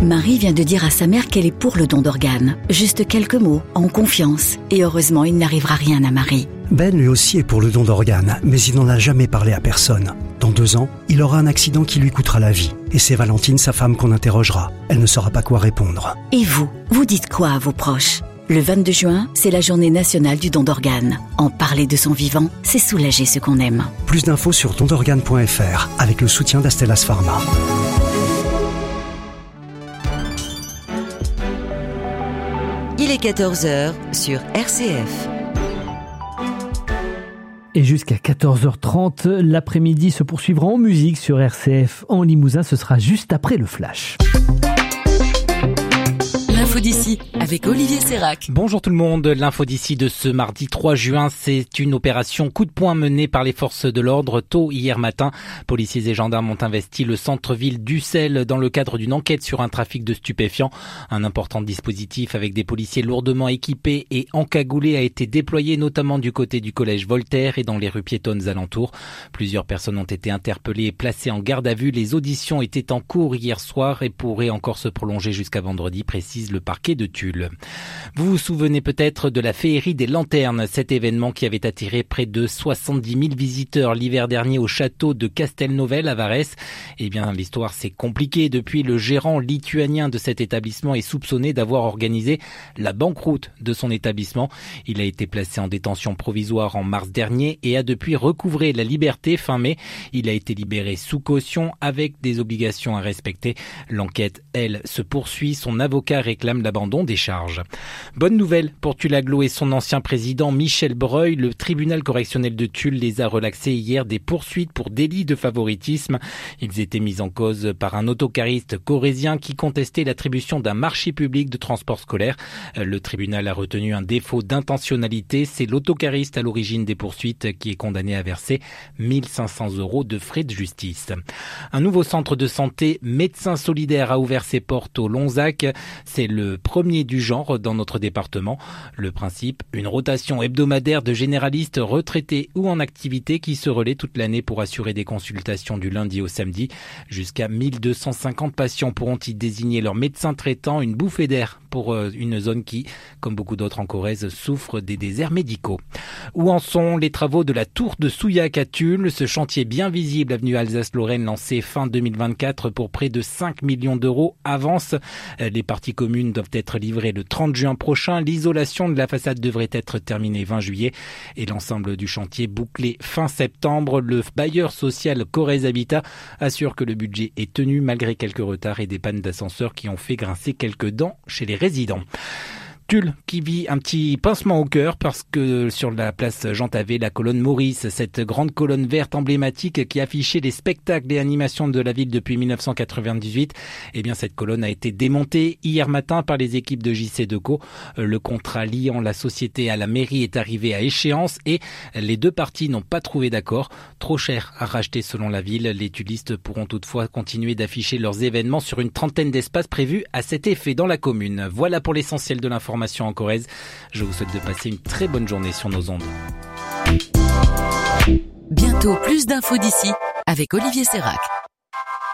Marie vient de dire à sa mère qu'elle est pour le don d'organes. Juste quelques mots, en confiance. Et heureusement, il n'arrivera rien à Marie. Ben lui aussi est pour le don d'organes, mais il n'en a jamais parlé à personne. Dans 2 ans, il aura un accident qui lui coûtera la vie. Et c'est Valentine, sa femme, qu'on interrogera. Elle ne saura pas quoi répondre. Et vous dites quoi à vos proches ? Le 22 juin, c'est la journée nationale du don d'organes. En parler de son vivant, c'est soulager ceux qu'on aime. Plus d'infos sur dondorganes.fr avec le soutien d'Astellas Pharma. Il est 14h sur RCF. Et jusqu'à 14h30, l'après-midi se poursuivra en musique sur RCF en Limousin. Ce sera juste après le flash. L'info d'ici avec Olivier Sérac. Bonjour tout le monde, l'info d'ici de ce mardi 3 juin, c'est une opération coup de poing menée par les forces de l'ordre tôt hier matin. Policiers et gendarmes ont investi le centre-ville d'Ussel dans le cadre d'une enquête sur un trafic de stupéfiants. Un important dispositif avec des policiers lourdement équipés et encagoulés a été déployé notamment du côté du collège Voltaire et dans les rues piétonnes alentours. Plusieurs personnes ont été interpellées et placées en garde à vue. Les auditions étaient en cours hier soir et pourraient encore se prolonger jusqu'à vendredi, précise le parquet de Tulle. Vous vous souvenez peut-être de la féerie des lanternes, cet événement qui avait attiré près de 70 000 visiteurs l'hiver dernier au château de Castelnovel à Varès. Eh bien, l'histoire s'est compliquée depuis. Le gérant lituanien de cet établissement est soupçonné d'avoir organisé la banqueroute de son établissement. Il a été placé en détention provisoire en mars dernier et a depuis recouvré la liberté fin mai. Il a été libéré sous caution avec des obligations à respecter. L'enquête, elle, se poursuit. Son avocat réclame l'abandon des charges. Bonne nouvelle pour Tulle-Agglo et son ancien président Michel Breuil. Le tribunal correctionnel de Tulle les a relaxés hier des poursuites pour délit de favoritisme. Ils étaient mis en cause par un autocariste corrézien qui contestait l'attribution d'un marché public de transport scolaire. Le tribunal a retenu un défaut d'intentionnalité. C'est l'autocariste à l'origine des poursuites qui est condamné à verser 1 500 € de frais de justice. Un nouveau centre de santé Médecins Solidaires a ouvert ses portes au Lonzac. C'est le premier du genre dans notre département. Le principe, une rotation hebdomadaire de généralistes retraités ou en activité qui se relaient toute l'année pour assurer des consultations du lundi au samedi. Jusqu'à 1250 patients pourront y désigner leur médecin traitant, une bouffée d'air pour une zone qui, comme beaucoup d'autres en Corrèze, souffre des déserts médicaux. Où en sont les travaux de la tour de Souillac à Tulle? Ce chantier bien visible avenue Alsace-Lorraine lancé fin 2024 pour près de 5 millions d'euros avance. Les parties communes doivent être livrées le 30 juin prochain. L'isolation de la façade devrait être terminée 20 juillet et l'ensemble du chantier bouclé fin septembre. Le bailleur social Corrèze Habitat assure que le budget est tenu malgré quelques retards et des pannes d'ascenseurs qui ont fait grincer quelques dents chez les résidents. Tulle qui vit un petit pincement au cœur parce que sur la place Jean Tavet, la colonne Maurice, cette grande colonne verte emblématique qui affichait les spectacles et animations de la ville depuis 1998, eh bien cette colonne a été démontée hier matin par les équipes de JC Decaux. Le contrat liant la société à la mairie est arrivé à échéance et les deux parties n'ont pas trouvé d'accord. Trop cher à racheter selon la ville. Les tullistes pourront toutefois continuer d'afficher leurs événements sur une trentaine d'espaces prévus à cet effet dans la commune. Voilà pour l'essentiel de l'information en Corrèze. Je vous souhaite de passer une très bonne journée sur nos ondes. Bientôt plus d'infos d'ici avec Olivier Sérac.